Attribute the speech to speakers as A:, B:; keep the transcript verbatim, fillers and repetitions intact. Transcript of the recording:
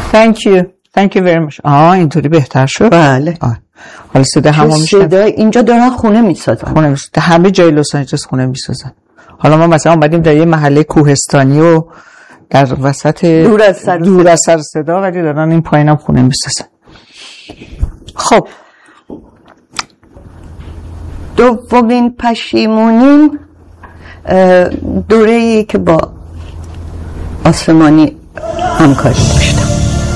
A: Thank you. Thank you very much. آه اینطوری بهتر شد.
B: بله.
A: آه. حالا صدا همون میشه.
B: صدا اینجا دارن خونه میسازن.
A: خونه میسازن. همه جای لس آنجلس خونه میسازن. حالا ما مثلا اومدیم در یه محله کوهستانی و در وسط
B: دور از سر
A: دور از سر صدا ولی دارن این پایینم خونه میسازن. خب
B: دومین پشیمونیم دوره‌ای که با آسمانی همکاری داشت.